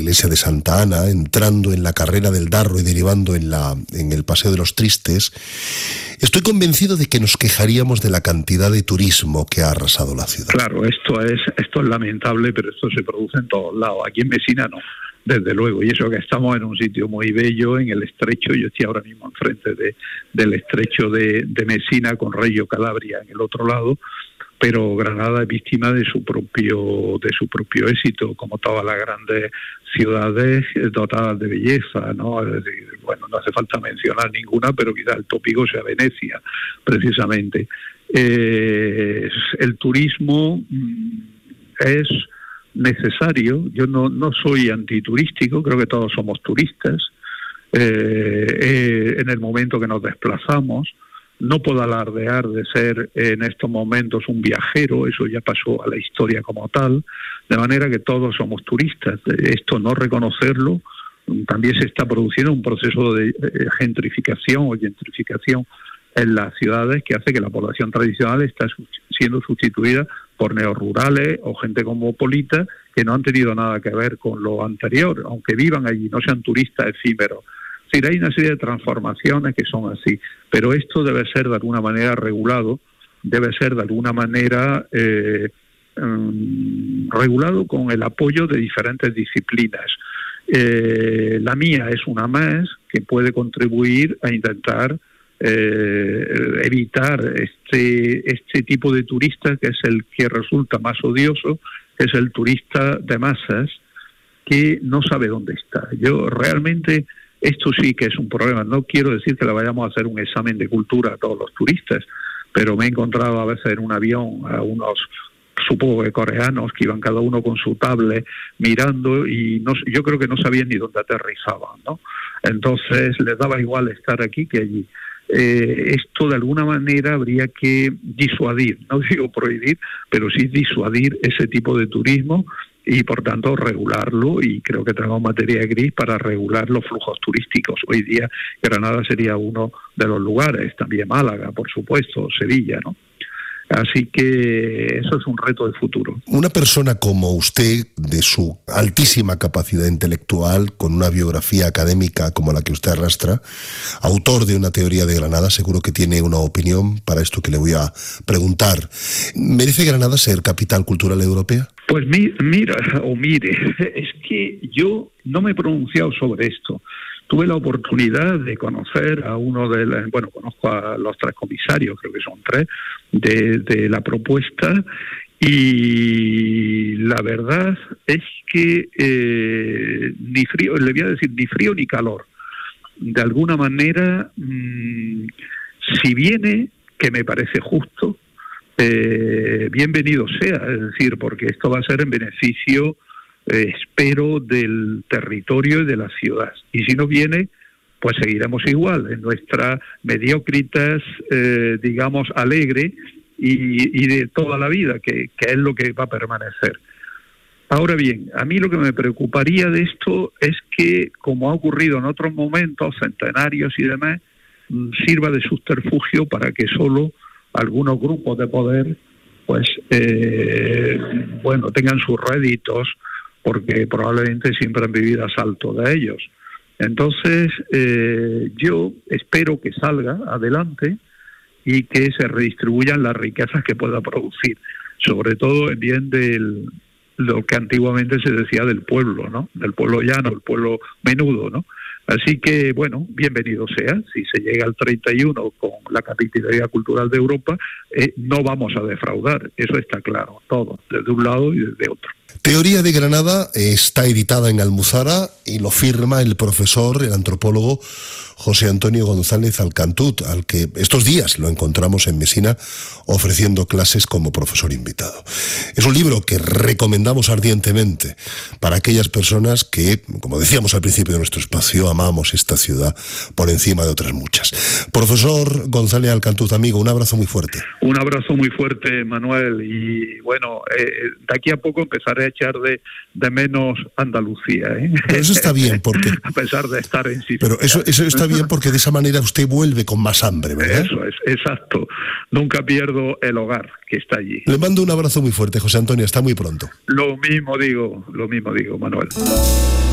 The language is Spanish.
iglesia de Santa Ana, entrando en la carrera del Darro y derivando en el Paseo de los Tristes, estoy convencido de que nos quejaríamos de la cantidad de turismo que ha arrasado la ciudad. Claro, esto es lamentable, pero esto se produce en todos lados. Aquí en Mesina no, desde luego. Y eso que estamos en un sitio muy bello, en el estrecho. Yo estoy ahora mismo enfrente del estrecho de Mesina, con Reggio Calabria en el otro lado. Pero Granada es víctima de su propio éxito, como todas las grandes ciudades dotadas de belleza, ¿no? Es decir, bueno, no hace falta mencionar ninguna, pero quizá el tópico sea Venecia, precisamente. El turismo es necesario. Yo no soy antiturístico, creo que todos somos turistas. En el momento que nos desplazamos, no puedo alardear de ser en estos momentos un viajero, eso ya pasó a la historia como tal, de manera que todos somos turistas. Esto no reconocerlo, también se está produciendo un proceso de gentrificación o gentrificación en las ciudades que hace que la población tradicional está siendo sustituida por neorurales o gente cosmopolita que no han tenido nada que ver con lo anterior, aunque vivan allí, no sean turistas efímeros. Es decir, hay una serie de transformaciones que son así, pero esto debe ser de alguna manera regulado, debe ser de alguna manera regulado con el apoyo de diferentes disciplinas. La mía es una más que puede contribuir a intentar evitar este tipo de turista, que es el que resulta más odioso, que es el turista de masas que no sabe dónde está. Yo realmente... Esto sí que es un problema. No quiero decir que le vayamos a hacer un examen de cultura a todos los turistas, pero me he encontrado a veces en un avión a unos, supongo que coreanos, que iban cada uno con su tablet mirando y yo creo que no sabían ni dónde aterrizaban, ¿no? Entonces les daba igual estar aquí que allí. Esto de alguna manera habría que disuadir, no digo prohibir, pero sí disuadir ese tipo de turismo y por tanto regularlo, y creo que tenemos materia gris para regular los flujos turísticos. Hoy día Granada sería uno de los lugares, también Málaga, por supuesto, Sevilla, ¿no? Así que eso es un reto de futuro. Una persona como usted, de su altísima capacidad intelectual, con una biografía académica como la que usted arrastra, autor de una teoría de Granada, seguro que tiene una opinión para esto que le voy a preguntar. ¿Merece Granada ser capital cultural europea? Pues mire, es que yo no me he pronunciado sobre esto. Tuve la oportunidad de conocer a conozco a los 3 comisarios, creo que son 3, de la propuesta, y la verdad es que ni frío ni calor. De alguna manera, si viene, que me parece justo, bienvenido sea, es decir, porque esto va a ser en beneficio, espero, del territorio y de las ciudades. Y si no viene, pues seguiremos igual, en nuestra mediocritas, digamos, alegre y de toda la vida, que es lo que va a permanecer. Ahora bien, a mí lo que me preocuparía de esto es que, como ha ocurrido en otros momentos, centenarios y demás, sirva de subterfugio para que solo algunos grupos de poder, pues, tengan sus réditos, porque probablemente siempre han vivido a salto de ellos. Entonces, yo espero que salga adelante y que se redistribuyan las riquezas que pueda producir, sobre todo en bien de lo que antiguamente se decía del pueblo, ¿no? Del pueblo llano, el pueblo menudo, ¿no? Así que, bueno, bienvenido sea. Si se llega al 31 con la capitalidad cultural de Europa, no vamos a defraudar, eso está claro, todo, desde un lado y desde otro. Teoría de Granada está editada en Almuzara y lo firma el profesor, el antropólogo José Antonio González Alcantut, al que estos días lo encontramos en Mesina ofreciendo clases como profesor invitado. Es un libro que recomendamos ardientemente para aquellas personas que, como decíamos al principio de nuestro espacio, amamos esta ciudad por encima de otras muchas. Profesor González Alcantut, amigo, un abrazo muy fuerte. Un abrazo muy fuerte, Manuel, y bueno, de aquí a poco empezaré a echar de menos Andalucía, ¿eh? Pero eso está bien, porque... a pesar de estar en Sicilia. Pero eso está bien porque de esa manera usted vuelve con más hambre, ¿verdad? Eso es, exacto. Nunca pierdo el hogar que está allí. Le mando un abrazo muy fuerte, José Antonio, hasta muy pronto. Lo mismo digo, Manuel.